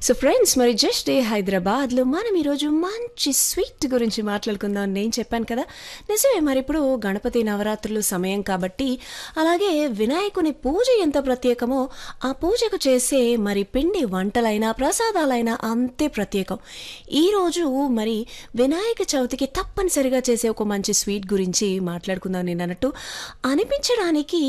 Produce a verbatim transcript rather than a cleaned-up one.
So friends, మరి just day హైదరాబాద్లో మనం ఈరోజు మంచి స్వీట్ గురించి మాట్లాడుకుందాం అని నేను చెప్పాను కదా. నిజమే, మరి ఇప్పుడు గణపతి నవరాత్రులు సమయం కాబట్టి, అలాగే వినాయకుని పూజ ఎంత ప్రత్యేకమో ఆ పూజకు చేసే మరి పిండి వంటలైనా ప్రసాదాలైనా అంతే ప్రత్యేకం. ఈరోజు మరి వినాయక చవితికి తప్పనిసరిగా చేసే ఒక మంచి స్వీట్ గురించి మాట్లాడుకుందాం. నేను అన్నట్టు అనిపించడానికి